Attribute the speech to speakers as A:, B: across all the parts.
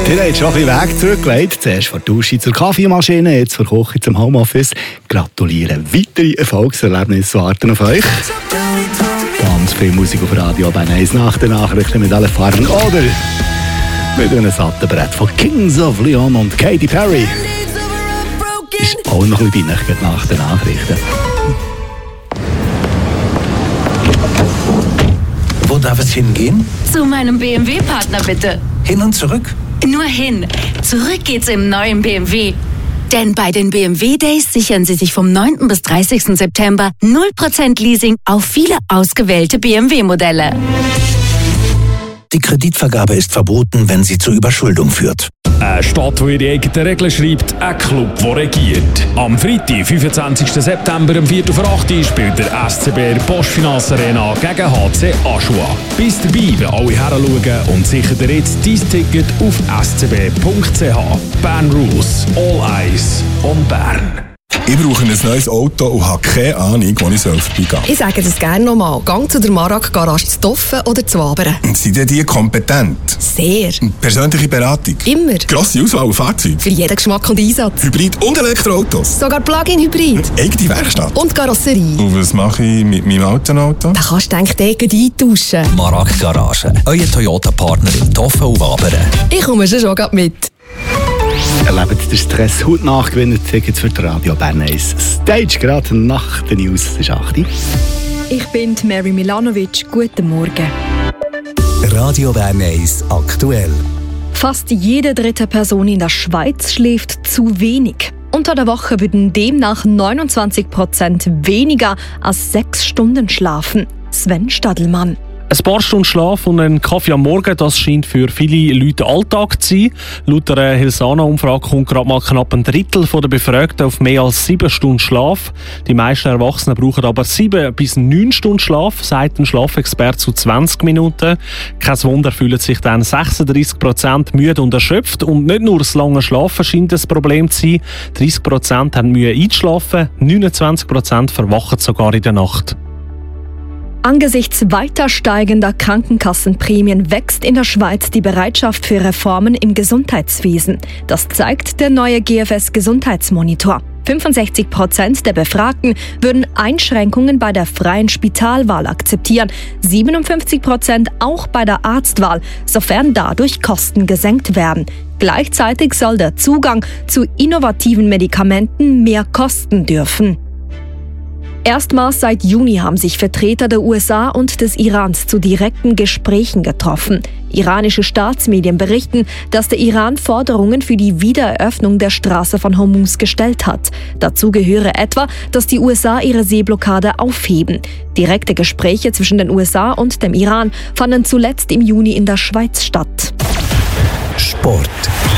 A: Ihr habt schon ein bisschen Weg zurückgelegt. Zuerst von der Dusche zur Kaffeemaschine, jetzt von der Küche zum Homeoffice. Gratuliere. Weitere Erfolgserlebnisse warten auf euch. Ganz viel Musik auf Radio Bern 1 nach den Nachrichten mit allen Farben oder mit einem satten Brett von Kings of Leon und Katy Perry. Ist auch noch ein bisschen nach den Nachrichten.
B: Wo darf es hingehen?
C: Zu meinem BMW-Partner bitte.
B: Hin und zurück?
C: Nur hin. Zurück geht's im neuen BMW. Denn bei den BMW Days sichern Sie sich vom 9. bis 30. September 0% Leasing auf viele ausgewählte BMW-Modelle.
B: Die Kreditvergabe ist verboten, wenn sie zur Überschuldung führt.
D: Eine Stadt, die ihre eigenen Regeln schreibt, ein Club, der regiert. Am Freitag, 25. September, um 4:08 spielt der SCB in der Postfinance Arena gegen HC Aschua. Bis dabei, wenn alle heranschauen und sicher dir jetzt dein Ticket auf scb.ch. Bern Rules, all eyes on Bern.
E: Ich brauche ein neues Auto und habe keine Ahnung, wo ich vorbeigehen soll.
F: Ich sage das gerne nochmal. Gang zu der Marak-Garage zu Toffen oder zu Wabern.
E: Sind denn die kompetent?
F: Sehr.
E: Persönliche Beratung?
F: Immer.
E: Grosse Auswahl an Fahrzeugen?
F: Für jeden Geschmack und Einsatz.
E: Hybrid- und Elektroautos?
F: Sogar Plug-in-Hybrid.
E: Eigene Werkstatt?
F: Und Karosserie.
E: Und was mache ich mit meinem alten Auto?
F: Da kannst du eigentlich eintauschen.
B: Marak Garage, euer Toyota-Partner in Toffen und Wabern.
F: Ich komme schon gerade mit.
A: Erlebt den Stress hautnah, gewinnen Tickets für die Radio Bern 1 Stage, gerade nach den News. Es ist 8 Uhr.
G: Ich bin Mary Milanovic. Guten Morgen.
B: Radio Bern 1 aktuell.
G: Fast jede dritte Person in der Schweiz schläft zu wenig. Unter der Woche würden demnach 29% weniger als 6 Stunden schlafen. Sven Stadelmann.
H: Ein paar Stunden Schlaf und ein Kaffee am Morgen, das scheint für viele Leute Alltag zu sein. Laut einer Hilsana-Umfrage kommt gerade mal knapp ein Drittel der Befragten auf mehr als 7 Stunden Schlaf. Die meisten Erwachsenen brauchen aber 7 bis 9 Stunden Schlaf, sagt ein Schlafexperte zu 20 Minuten. Kein Wunder, fühlen sich dann 36% müde und erschöpft. Und nicht nur das lange Schlafen scheint ein Problem zu sein. 30% haben Mühe einzuschlafen, 29% verwachen sogar in der Nacht.
G: Angesichts weiter steigender Krankenkassenprämien wächst in der Schweiz die Bereitschaft für Reformen im Gesundheitswesen. Das zeigt der neue GFS-Gesundheitsmonitor. 65% der Befragten würden Einschränkungen bei der freien Spitalwahl akzeptieren, 57% auch bei der Arztwahl, sofern dadurch Kosten gesenkt werden. Gleichzeitig soll der Zugang zu innovativen Medikamenten mehr kosten dürfen. Erstmals seit Juni haben sich Vertreter der USA und des Irans zu direkten Gesprächen getroffen. Iranische Staatsmedien berichten, dass der Iran Forderungen für die Wiedereröffnung der Straße von Hormuz gestellt hat. Dazu gehöre etwa, dass die USA ihre Seeblockade aufheben. Direkte Gespräche zwischen den USA und dem Iran fanden zuletzt im Juni in der Schweiz statt.
B: Sport.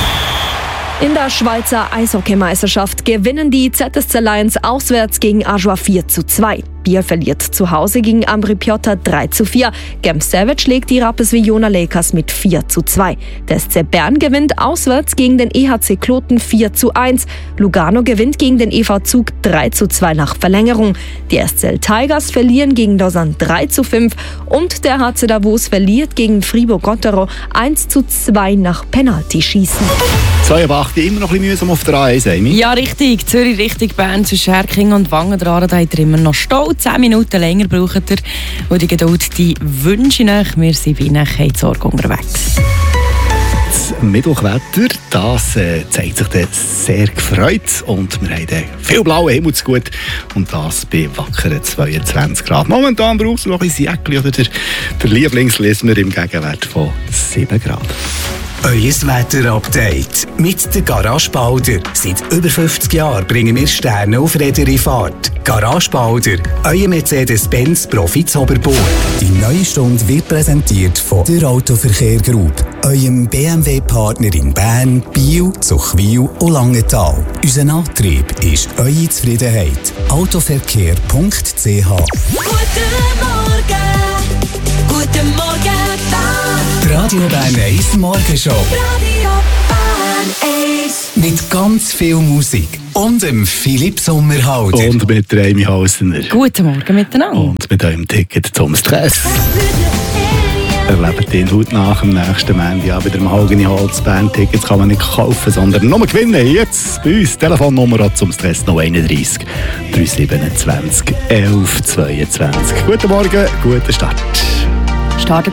G: In der Schweizer Eishockeymeisterschaft gewinnen die ZSC Lions auswärts gegen Aschua 4:2. Biel verliert zu Hause gegen Ambri Piotta 3:4. Genf Savage schlägt die Rapperswil-Jona Lakers mit 4:2. Der SC Bern gewinnt auswärts gegen den EHC Kloten 4:1. Lugano gewinnt gegen den EV Zug 3:2 nach Verlängerung. Die SCL Tigers verlieren gegen Lausanne 3:5 und der HC Davos verliert gegen Fribourg-Gottero 1:2 nach Penaltyschießen.
A: 82 immer noch ein bisschen mühsam auf der A1, Amy.
I: Ja, richtig. Zürich Richtung Bern zwischen Herking und Wangen-Dran, da habt ihr immer noch Stau. 10 Minuten länger braucht ihr. Und die Geduld, die wünsche ich euch. Wir sind bei Ihnen, keine Sorge unterwegs.
A: Das Mittwochwetter, das zeigt sich dann sehr gefreut. Und wir haben dann viel blauen Himmel zu gut. Und das bei wackeren 22 Grad. Momentan brauchst du noch ein bisschen Jäckli oder der Lieblings lesen wir im Gegenwert von 7 Grad.
J: Euer Wetter-Update mit der Garage Balder. Seit über 50 Jahren bringen wir Sterne auf Räder in Fahrt. Garage Balder, euer Mercedes-Benz Profi Zoberburg. Die neue Stunde wird präsentiert von der Autoverkehr Group, eurem BMW-Partner in Bern, Biel, Zuchwil und Langenthal. Unser Antrieb ist eure Zufriedenheit. Autoverkehr.ch.
K: Guten Morgen, guten Morgen,
J: Die Radio Bern 1 Morgenshow.
K: Radio Bern 1.
J: Mit ganz viel Musik und dem Philipp Sommerhalder.
A: Und mit der Amy Hausner.
I: Guten Morgen miteinander.
A: Und mit eurem Ticket zum Stress. erlebt ihn heute nach dem nächsten Montag ja wieder im Haugeni Holz. Bandtickets kann man nicht kaufen, sondern nur gewinnen. Jetzt bei uns Telefonnummer zum Stress noch 31 327 11 22. Guten Morgen, guten Start.
I: Starten